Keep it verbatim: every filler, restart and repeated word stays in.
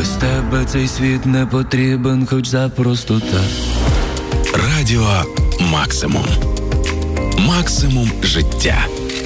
Без тебе цей світ не потрібен, хоч запросто так. Радіо Максимум. Максимум життя.